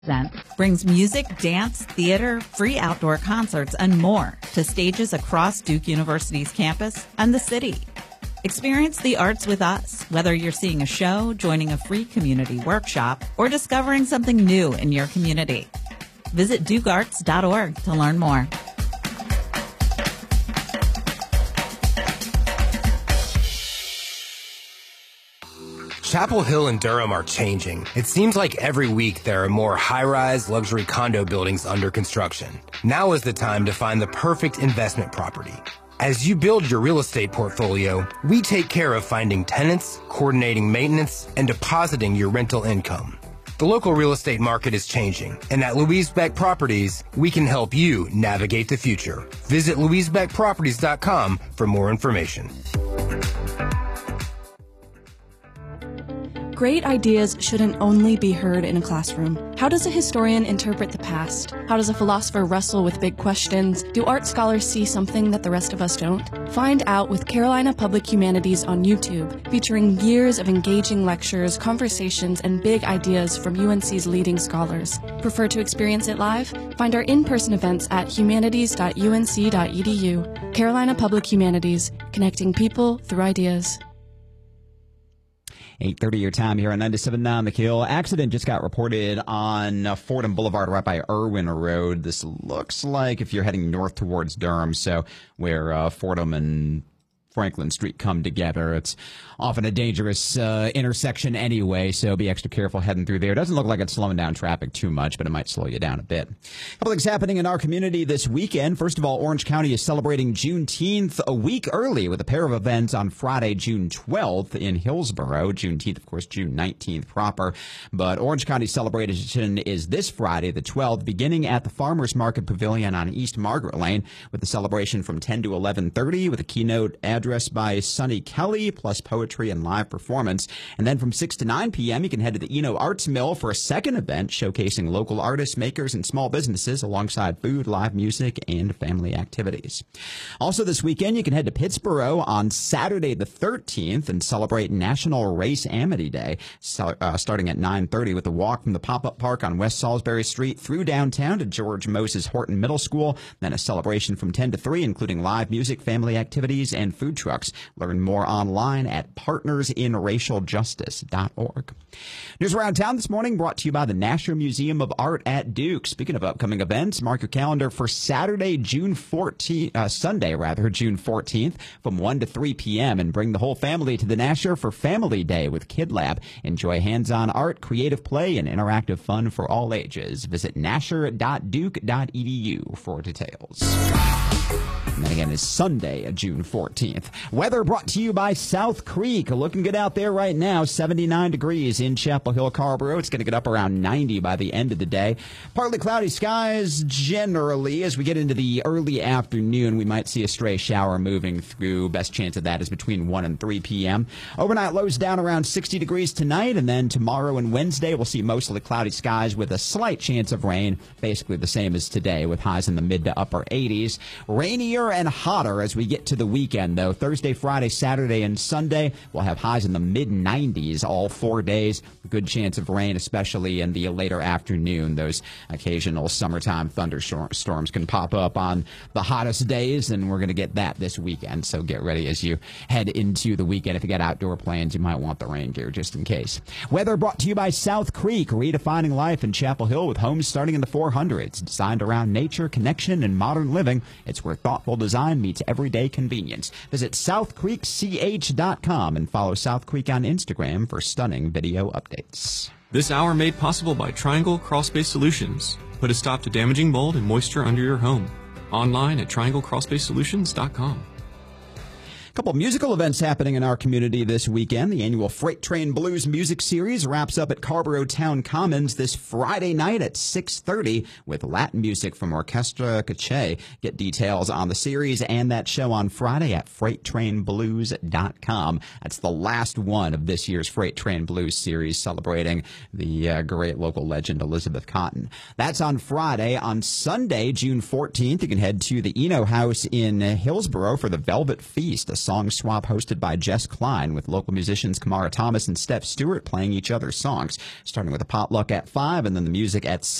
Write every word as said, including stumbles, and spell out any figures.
Present brings music, dance, theater, free outdoor concerts, and more to stages across Duke University's campus and the city. Experience the arts with us, whether you're seeing a show, joining a free community workshop, or discovering something new in your community. Visit duke arts dot org to learn more. Chapel Hill and Durham are changing. It seems like every week there are more high-rise luxury condo buildings under construction. Now is the time to find the perfect investment property. As you build your real estate portfolio, we take care of finding tenants, coordinating maintenance, and depositing your rental income. The local real estate market is changing, and at Louise Beck Properties, we can help you navigate the future. Visit louise beck properties dot com for more information. Great ideas shouldn't only be heard in a classroom. How does a historian interpret the past? How does a philosopher wrestle with big questions? Do art scholars see something that the rest of us don't? Find out with Carolina Public Humanities on YouTube, featuring years of engaging lectures, conversations, and big ideas from U N C's leading scholars. Prefer to experience it live? Find our in-person events at humanities dot u n c dot e d u. Carolina Public Humanities, connecting people through ideas. eight thirty your time here on ninety-seven point nine The Kill. Accident just got reported on uh, Fordham Boulevard right by Irwin Road. This looks like if you're heading north towards Durham, so where uh, Fordham and Franklin Street come together. It's often a dangerous uh, intersection anyway, so be extra careful heading through there. It doesn't look like it's slowing down traffic too much, but it might slow you down a bit. A couple things happening in our community this weekend. First of all, Orange County is celebrating Juneteenth a week early with a pair of events on Friday, June twelfth in Hillsborough. Juneteenth, of course, June nineteenth proper. But Orange County celebration is this Friday, the twelfth, beginning at the Farmers Market Pavilion on East Margaret Lane with the celebration from ten to eleven thirty with a keynote address by Sonny Kelly, plus poetry and live performance. And then from six to nine p.m., you can head to the Eno Arts Mill for a second event showcasing local artists, makers, and small businesses alongside food, live music, and family activities. Also this weekend, you can head to Pittsboro on Saturday the thirteenth and celebrate National Race Amity Day, so, uh, starting at nine thirty with a walk from the pop-up park on West Salisbury Street through downtown to George Moses Horton Middle School. Then a celebration from ten to three, including live music, family activities, and food trucks. Learn more online at partners in racial justice dot org. News around town this morning brought to you by the Nasher Museum of Art at Duke. Speaking of upcoming events, mark your calendar for Saturday, June fourteenth, uh, Sunday rather, June fourteenth from one to three p.m. and bring the whole family to the Nasher for Family Day with Kid Lab. Enjoy hands-on art, creative play, and interactive fun for all ages. Visit nasher dot duke dot e d u for details. And then again is Sunday, June fourteenth. Weather brought to you by South Creek. Looking good out there right now. seventy-nine degrees in Chapel Hill, Carrboro. It's going to get up around ninety by the end of the day. Partly cloudy skies generally. As we get into the early afternoon, we might see a stray shower moving through. Best chance of that is between one and three p.m. Overnight lows down around sixty degrees tonight. And then tomorrow and Wednesday, we'll see mostly cloudy skies with a slight chance of rain. Basically the same as today with highs in the mid to upper eighties. Rainier and hotter as we get to the weekend, though. Thursday, Friday, Saturday, and Sunday, we'll have highs in the mid nineties all four days. Good chance of rain, especially in the later afternoon. Those occasional summertime thunderstorms can pop up on the hottest days, and we're going to get that this weekend. So get ready as you head into the weekend. If you got outdoor plans, you might want the rain gear just in case. Weather brought to you by South Creek, redefining life in Chapel Hill with homes starting in the four hundreds. Designed around nature, connection, and modern living. It's where thoughtful design meets everyday convenience. Visit south creek c h dot com and follow South Creek on Instagram for stunning video updates. This hour made possible by Triangle Crawl Space Solutions. Put a stop to damaging mold and moisture under your home. Online at triangle crawl space solutions dot com. A couple musical events happening in our community this weekend. The annual Freight Train Blues Music Series wraps up at Carrboro Town Commons this Friday night at six thirty with Latin music from Orchestra Cache. Get details on the series and that show on Friday at freight train blues dot com. That's the last one of this year's Freight Train Blues Series, celebrating the uh, great local legend Elizabeth Cotten. That's on Friday. On Sunday, June fourteenth, you can head to the Eno House in Hillsborough for the Velvet Feast, a song swap hosted by Jess Klein, with local musicians Kamara Thomas and Steph Stewart playing each other's songs, starting with a potluck at five and then the music at six.